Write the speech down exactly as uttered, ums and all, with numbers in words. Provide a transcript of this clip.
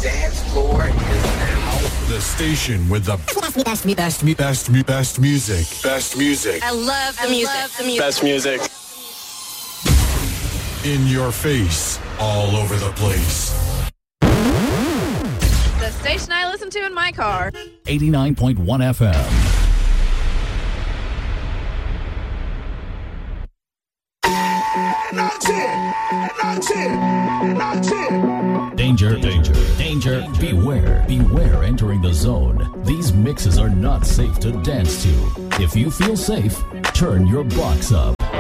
dance floor is now the station with the best, best, best, best, best music. Best music. I love the I music. love the music. Best music. In your face, all over the place. The station I listen to in my car. eighty-nine point one F M. Danger, danger, danger, beware, beware entering the zone. These mixes are not safe to dance to. If you feel safe, turn your box up.